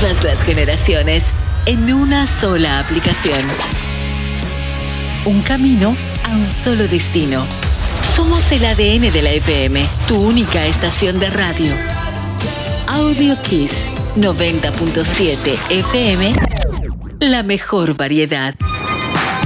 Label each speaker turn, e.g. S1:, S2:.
S1: todas las generaciones en una sola aplicación. Un camino a un solo destino. Somos el ADN de la FM, tu única estación de radio. Audio Kiss 90.7 FM, la mejor variedad.